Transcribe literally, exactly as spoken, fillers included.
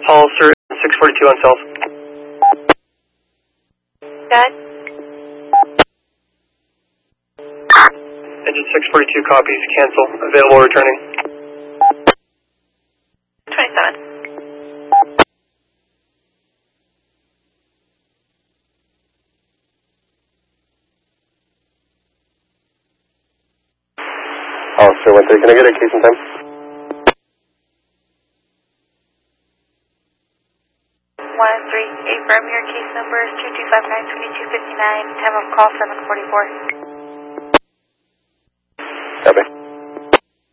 Hollister, six forty-two on self. Dad? Engine six forty-two copies, cancel, available returning. twenty-seven. Hollister, one three, can I get a case in time? one three, affirm your case number is two two five nine two two five nine, time of call seven forty-four. Copy.